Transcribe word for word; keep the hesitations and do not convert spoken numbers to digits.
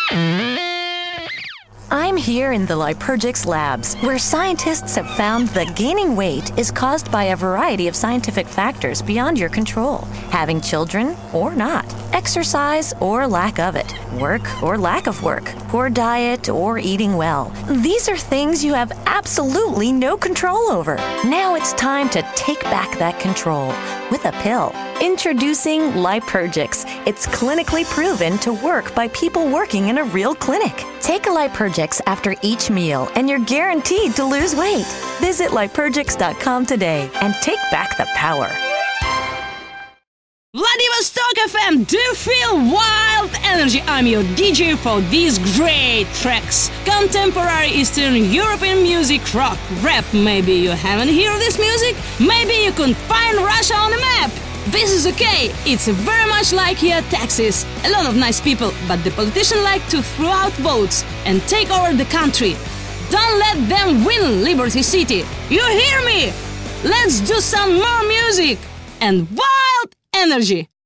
I'm here in the Liturgix labs, where scientists have found that gaining weight is caused by a variety of scientific factors beyond your control. Having children or not, exercise or lack of it, work or lack of work, poor diet or eating well. These are things you have absolutely no control over. Now it's time to take back that control with a pill. Introducing Liturgix. It's clinically proven to work by people working in a real clinic. Take a Liturgix after each meal and you're guaranteed to lose weight. Visit liturgix dot com today and take back the power. Vladivostok F M, do you feel wild energy? I'm your D J for these great tracks. Contemporary Eastern European music, rock, rap. Maybe you haven't heard this music? Maybe you couldn't find Russia on the map? This is okay, it's very much like here Texas. A lot of nice people, but the politicians like to throw out votes and take over the country. Don't let them win Liberty City. You hear me? Let's do some more music and wild energy.